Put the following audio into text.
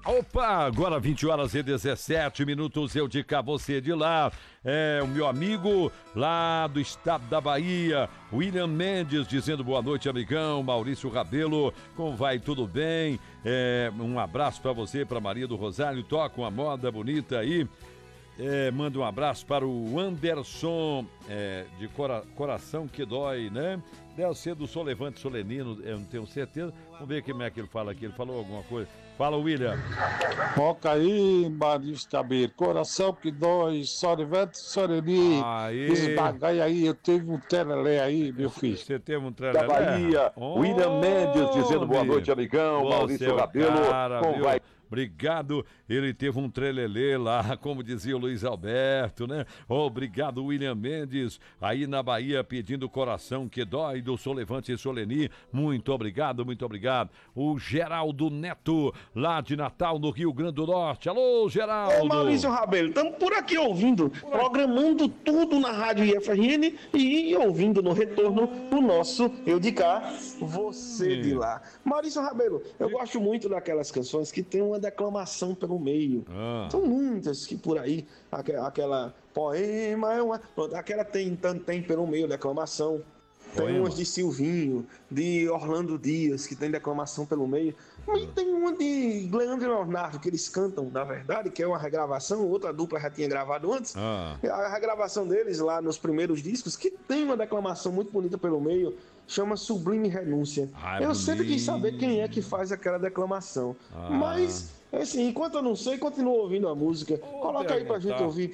Opa, agora 20 horas e 17 minutos, eu de cá, você de lá. O meu amigo lá do estado da Bahia, William Mendes, dizendo boa noite, amigão. Maurício Rabelo, como vai? Tudo bem? Um abraço pra você, pra Maria do Rosário, toca uma moda bonita aí. Manda um abraço para o Anderson, de Coração que Dói, né? Deve ser do Solevante Solenino, eu não tenho certeza. Vamos ver como é que ele fala aqui. Ele falou alguma coisa. Fala, William. Toca aí, Maurício Rabelo. Coração que Dói, Solevante Solenino. Esbagai aí, eu tive um trelelé aí, meu filho. Você teve um trelelé? Da Bahia, William Mendes dizendo boa noite, amigão. Maurício Rabelo, como vai? Obrigado, ele teve um trelelê lá, como dizia o Luiz Alberto, né? Obrigado, William Mendes, aí na Bahia pedindo Coração que Dói, do Solevante Soleni, muito obrigado, muito obrigado. O Geraldo Neto, lá de Natal, no Rio Grande do Norte. Alô, Geraldo! Ô, Maurício Rabelo, estamos por aqui ouvindo, programando tudo na Rádio IFRN e ouvindo no retorno o nosso Eu de Cá, Você de Lá. Maurício Rabelo, eu gosto muito daquelas canções que tem uma declamação pelo meio. São muitas que por aí, aquela poema pronto, aquela tem pelo meio declamação. Tem umas de Silvinho, de Orlando Dias, que tem declamação pelo meio. E tem uma de Leandro e Leonardo, que eles cantam, na verdade, que é uma regravação, outra dupla já tinha gravado antes. A regravação deles lá nos primeiros discos, que tem uma declamação muito bonita pelo meio, chama Sublime Renúncia. Eu sempre quis saber quem é que faz aquela declamação. Mas, assim, enquanto eu não sei, continuo ouvindo a música. Coloca aí pra gente ouvir.